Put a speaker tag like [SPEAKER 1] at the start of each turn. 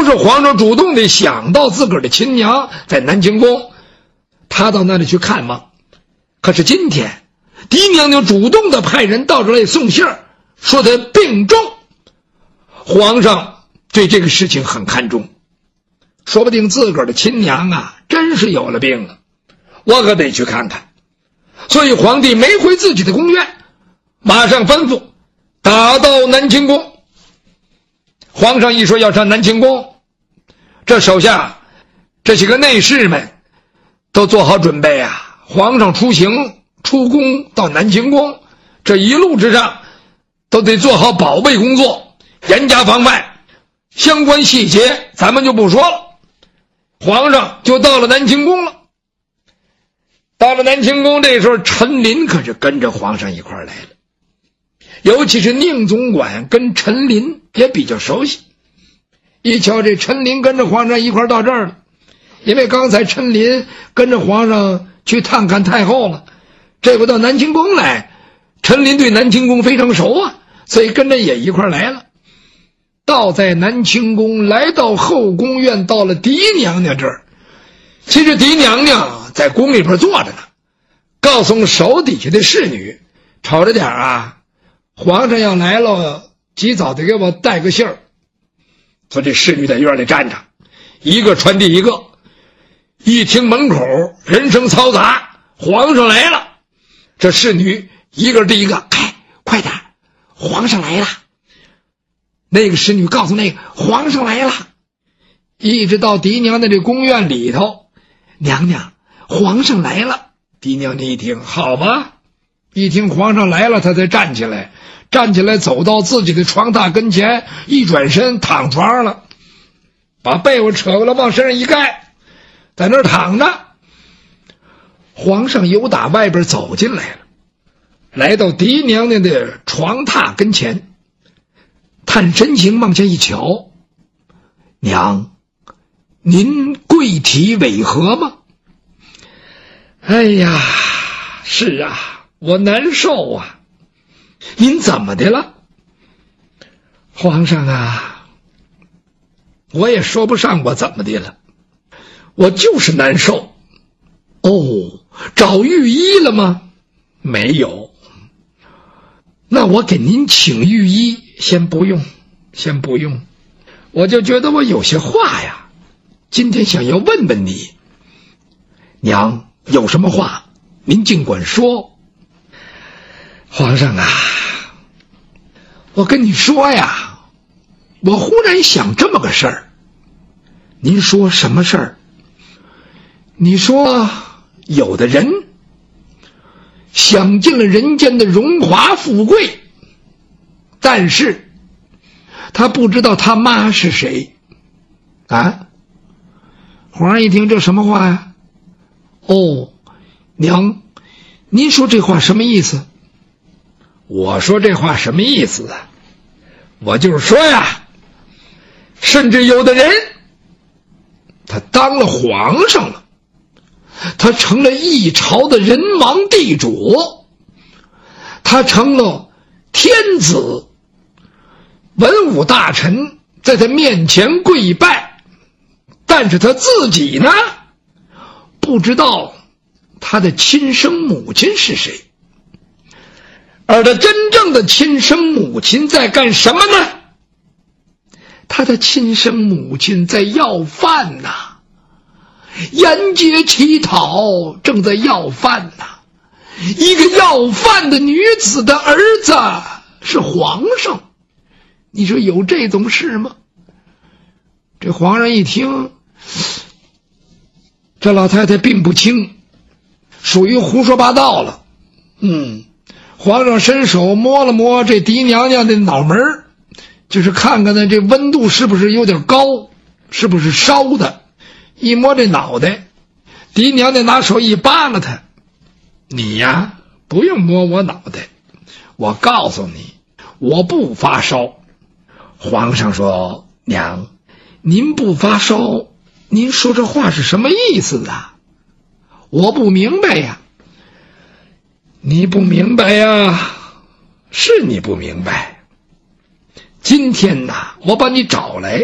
[SPEAKER 1] 是皇上主动地想到自个儿的亲娘在南清宫，他到那里去看望。可是今天嫡娘娘主动地派人到这里送信儿，说她病重。皇上对这个事情很看重，说不定自个儿的亲娘啊真是有了病了，我可得去看看。所以皇帝没回自己的宫院，马上吩咐打到南清宫。皇上一说要上南清宫，这手下这些个内侍们都做好准备啊。皇上出行出宫到南清宫，这一路之上都得做好保卫工作，严加防范。相关细节咱们就不说了。皇上就到了南清宫了。到了南清宫，这时候陈琳可是跟着皇上一块来了，尤其是宁总管跟陈琳也比较熟悉。一瞧这陈琳跟着皇上一块到这儿了，因为刚才陈琳跟着皇上去探看太后了，这回到南清宫来，陈琳对南清宫非常熟啊，所以跟着也一块来了。到在南清宫，来到后宫院，到了嫡娘娘这儿。其实嫡娘娘在宫里边坐着呢，告诉手底下的侍女，瞅着点啊，皇上要来了，及早的给我带个信儿。说这侍女在院里站着，一个传递一个。一听门口人声嘈杂，皇上来了，这侍女一个递一个，快点，皇上来了。那个侍女告诉那个，皇上来了。一直到嫡娘的这宫院里头，娘娘，皇上来了。嫡娘一听，好吧，一听皇上来了，他才站起来，走到自己的床榻跟前，一转身躺床上了，把被窝扯过来往身上一盖，在那儿躺着。皇上由打外边走进来了，来到嫡娘娘的床榻跟前，探身形往下一瞧，娘，您贵体为何吗？哎呀，是啊，我难受啊。您怎么的了？皇上啊，我也说不上我怎么的了，我就是难受。哦，找御医了吗？没有。那我给您请御医，先不用。我就觉得我有些话呀，今天想要问问你。娘，有什么话您尽管说。皇上啊，我跟你说呀，我忽然想这么个事儿。您说什么事儿？你说有的人享尽了人间的荣华富贵，但是他不知道他妈是谁啊？皇上一听，这什么话呀？哦，娘，您说这话什么意思？我说这话什么意思啊？我就是说呀，甚至有的人他当了皇上了，他成了一朝的人王地主，他成了天子，文武大臣在他面前跪拜，但是他自己呢，不知道他的亲生母亲是谁，而他真正的亲生母亲在干什么呢？他的亲生母亲在要饭呐，沿街乞讨，正在要饭呐。一个要饭的女子的儿子是皇上，你说有这种事吗？这皇上一听，这老太太病不轻，属于胡说八道了。皇上伸手摸了摸这嫡娘娘的脑门，就是看看她这温度是不是有点高，是不是烧的。一摸这脑袋，嫡娘娘拿手一扒拉她，你呀，不用摸我脑袋，我告诉你，我不发烧。皇上说，娘，您不发烧，您说这话是什么意思啊？我不明白呀。你不明白呀？是你不明白。今天呐，我把你找来，